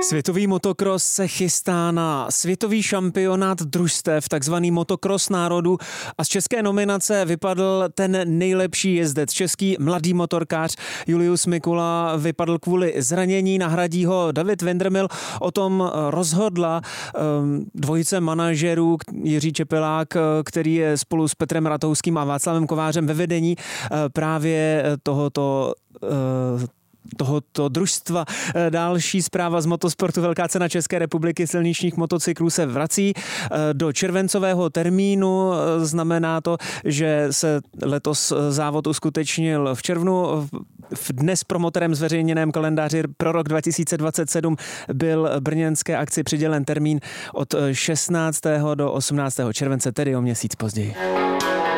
Světový motokros se chystá na světový šampionát družstev, takzvaný motokros národů, a z české nominace vypadl ten nejlepší jezdec. Český mladý motorkář Julius Mikula vypadl kvůli zranění, nahradí ho David Windermill. O tom rozhodla dvojice manažerů Jiří Čepelák, který je spolu s Petrem Ratouským a Václavem Kovářem ve vedení právě tohoto družstva. Další zpráva z motosportu. Velká cena České republiky silničních motocyklů se vrací do červencového termínu. Znamená to, že se letos závod uskutečnil v červnu. V dnes promotorem zveřejněném kalendáři pro rok 2027 byl brněnské akci přidělen termín od 16. do 18. července, tedy o měsíc později.